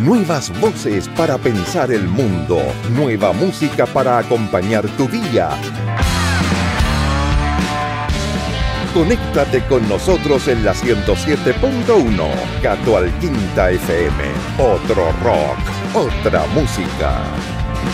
Nuevas voces para pensar el mundo. Nueva música para acompañar tu día. Conéctate con nosotros en la 107.1. Gato al Quinta FM. Otro rock, otra música.